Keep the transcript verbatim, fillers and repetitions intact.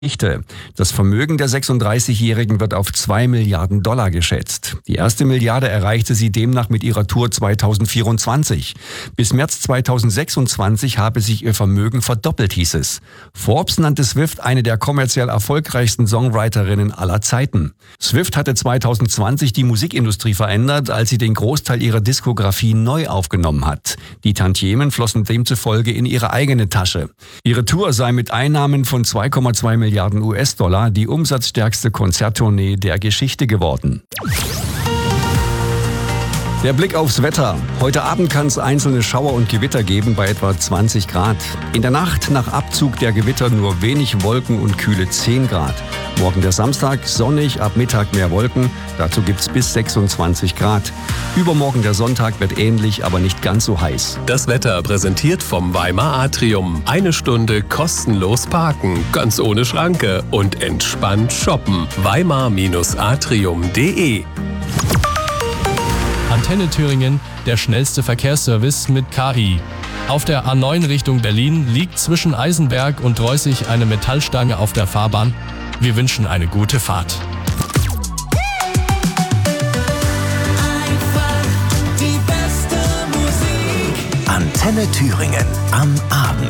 Geschichte. Das Vermögen der sechsunddreißigjährigen wird auf zwei Milliarden Dollar geschätzt. Die erste Milliarde erreichte sie demnach mit ihrer Tour zweitausendvierundzwanzig. Bis März zweitausendsechsundzwanzig habe sich ihr Vermögen verdoppelt, hieß es. Forbes nannte Swift eine der kommerziell erfolgreichsten Songwriterinnen aller Zeiten. Swift hatte zweitausendzwanzig die Musikindustrie verändert, als sie den Großteil ihrer Diskografie neu aufgenommen hat. Die Tantiemen flossen demzufolge in ihre eigene Tasche. Ihre Tour sei mit Einnahmen von zwei Komma zwei Milliarden U S-Dollar die umsatzstärkste Konzerttournee der Geschichte geworden. Der Blick aufs Wetter. Heute Abend kann es einzelne Schauer und Gewitter geben bei etwa zwanzig Grad. In der Nacht nach Abzug der Gewitter nur wenig Wolken und kühle zehn Grad. Morgen der Samstag, sonnig, ab Mittag mehr Wolken. Dazu gibt's bis sechsundzwanzig Grad. Übermorgen der Sonntag wird ähnlich, aber nicht ganz so heiß. Das Wetter präsentiert vom Weimar Atrium. Eine Stunde kostenlos parken, ganz ohne Schranke und entspannt shoppen. weimar Atrium punkt de Antenne Thüringen, der schnellste Verkehrsservice mit K I. Auf der A neun Richtung Berlin liegt zwischen Eisenberg und Reußig eine Metallstange auf der Fahrbahn. Wir wünschen eine gute Fahrt. Antenne Thüringen am Abend.